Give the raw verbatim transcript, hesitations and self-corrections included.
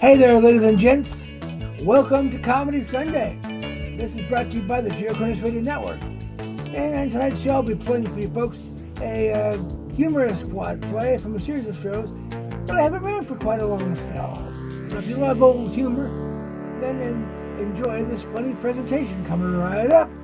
Hey there, ladies and gents. Welcome to Comedy Sunday. This is brought to you by the Geo Cornish Radio Network. And on tonight's show, I'll be playing for you folks a uh, humorous quad play from a series of shows that I haven't ran for quite a long spell. So if you love old humor, then enjoy this funny presentation coming right up.